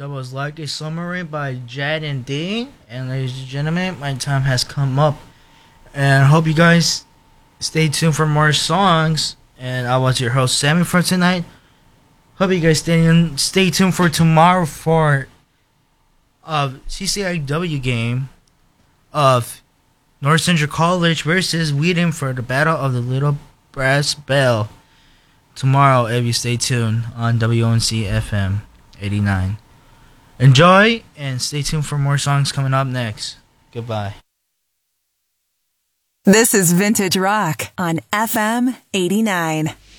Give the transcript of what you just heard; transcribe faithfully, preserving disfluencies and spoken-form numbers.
That was Like a Submarine by Jad and Dean. And ladies and gentlemen, my time has come up. And I hope you guys stay tuned for more songs. And I was your host, Sammy, for tonight. Hope you guys stay in, stay tuned for tomorrow for a C C I W game of North Central College versus Wheaton for the Battle of the Little Brass Bell. Tomorrow, if you stay tuned on W O N C F M eighty-nine. Enjoy and stay tuned for more songs coming up next. Goodbye. This is Vintage Rock on F M eighty-nine.